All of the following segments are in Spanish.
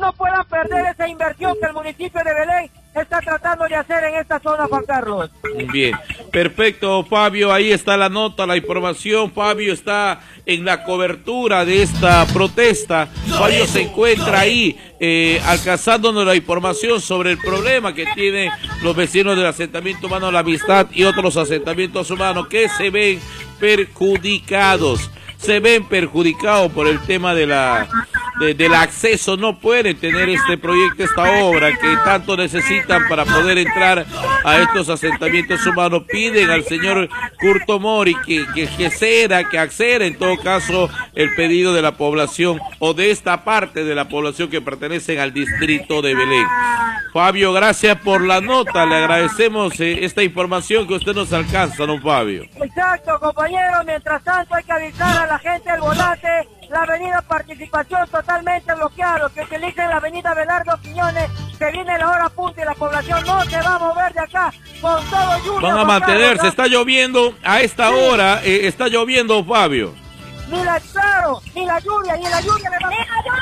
no puedan perder esa inversión que el municipio de Belén está tratando de hacer en esta zona, Juan Carlos. Bien, perfecto, Fabio, ahí está la nota, la información. Fabio está en la cobertura de esta protesta. Fabio se encuentra ahí alcanzándonos la información sobre el problema que tienen los vecinos del asentamiento humano La Amistad y otros asentamientos humanos que se ven perjudicados. Se ven perjudicados por el tema del acceso. No pueden tener este proyecto, esta obra que tanto necesitan para poder entrar a estos asentamientos humanos. Piden al señor Curto Mori que ceda, que acceda en todo caso el pedido de la población o de esta parte de la población que pertenecen al distrito de Belén. Fabio, gracias por la nota, le agradecemos esta información que usted nos alcanza, don Fabio. Exacto, compañero, mientras tanto hay que avisar a la gente del volante, la avenida Participación totalmente bloqueada, los que utilicen la avenida Belardo Quiñones, que viene la hora punta y la población no se va a mover de acá, con todo lluvia. Van a mantenerse, está lloviendo a esta hora, está lloviendo, Fabio. Ni la lluvia le va a... Ni la lluvia nos va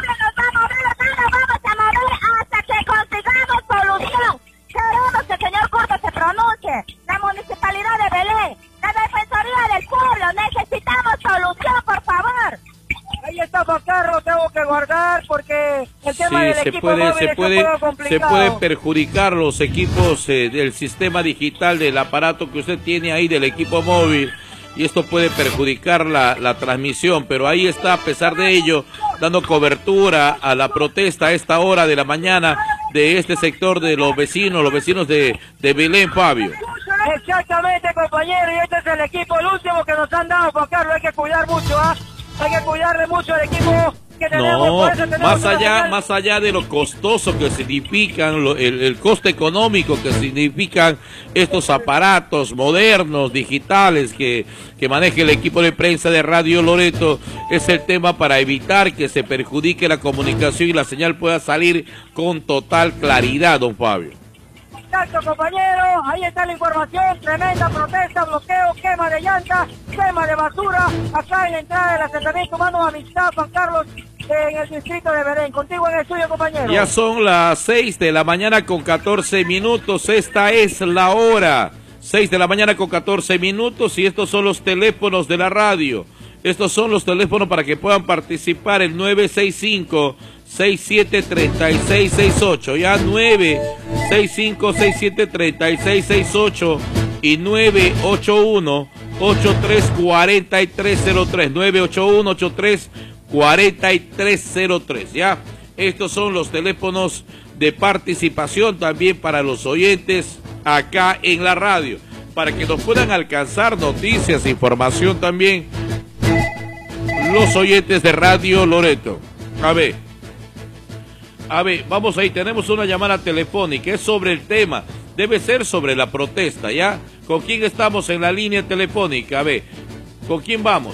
a mover, vamos a mover hasta que consigamos solución. Queremos que el señor Curto se pronuncie, la municipalidad de Belén, la defensoría del pueblo, necesitamos solución, por favor. Ahí está, Juan Carlos, tengo que guardar porque el tema del equipo móvil es un poco complicado. Se puede perjudicar los equipos del sistema digital, del aparato que usted tiene ahí, del equipo móvil, y esto puede perjudicar la transmisión, pero ahí está, a pesar de ello, dando cobertura a la protesta a esta hora de la mañana de este sector de los vecinos de Belén, Fabio. Exactamente, compañero, y este es el equipo, el último que nos han dado, Juan Carlos, hay que cuidar mucho, hay que cuidarle mucho al equipo que tenemos. No, más allá de lo costoso que significan, el coste económico que significan estos aparatos modernos, digitales, que maneja el equipo de prensa de Radio Loreto, es el tema para evitar que se perjudique la comunicación y la señal pueda salir con total claridad, don Fabio. Exacto, compañero, ahí está la información, tremenda protesta, bloqueo, quema de llanta, quema de basura, acá en la entrada del asentamiento humano Amistad, Juan Carlos, en el distrito de Belén. Contigo en el estudio, compañero. Ya son las 6 de la mañana con 14 minutos, esta es la hora, 6 de la mañana con 14 minutos, y estos son los teléfonos de la radio. Estos son los teléfonos para que puedan participar, el 965-673668, ya 965-673668 y 981-834303, 981-834303, ya. Estos son los teléfonos de participación también para los oyentes acá en la radio, para que nos puedan alcanzar noticias, información también los oyentes de Radio Loreto. A ver, vamos ahí, tenemos una llamada telefónica, es sobre el tema, debe ser sobre la protesta, ¿ya? ¿Con quién estamos en la línea telefónica? A ver, ¿con quién vamos?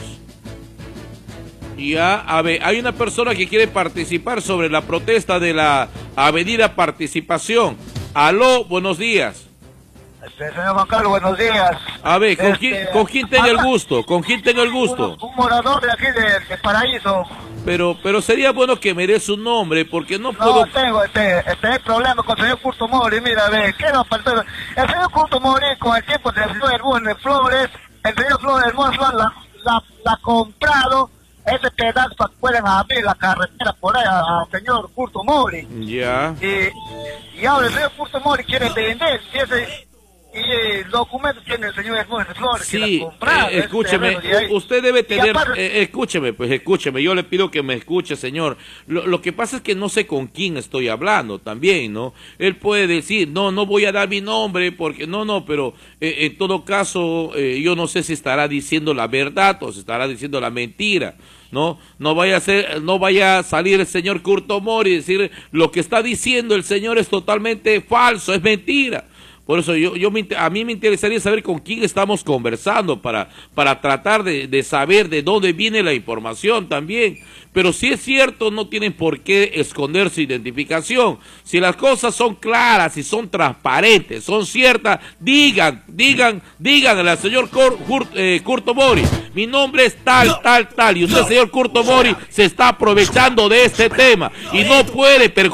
Ya, a ver, hay una persona que quiere participar sobre la protesta de la avenida Participación. Aló, buenos días. Señor Juan Carlos, buenos días. A ver, ¿con quién tengo el gusto? ¿Con quién tengo el gusto? Un morador de aquí de Paraíso. Pero sería bueno que me dé su nombre, porque no puedo... No, tengo este problema con el señor Curto Mori. Mira, ve, ¿qué nos faltó? El señor Curto Mori, con el tiempo del señor Hermógenes Flores, el señor Flores Hermógenes la ha comprado ese pedazo para que puedan abrir la carretera por ahí al señor Curto Mori. Ya. Y ahora el señor Curto Mori quiere vender, y el documento tiene el señor Hermógenes Flores. Sí, escúcheme, usted debe tener, escúcheme, yo le pido que me escuche, señor. Lo que pasa es que no sé con quién estoy hablando también, ¿no? Él puede decir, no voy a dar mi nombre, porque pero en todo caso, yo no sé si estará diciendo la verdad o si estará diciendo la mentira. No vaya a salir el señor Curto Mori y decir lo que está diciendo el señor es totalmente falso, es mentira. Por eso a mí me interesaría saber con quién estamos conversando para tratar de saber de dónde viene la información también. Pero si es cierto, no tienen por qué esconder su identificación. Si las cosas son claras y son transparentes, son ciertas, díganle al señor Curto Mori, mi nombre es tal, y usted, señor Curto Mori, se está aprovechando de este tema y no puede perjudicar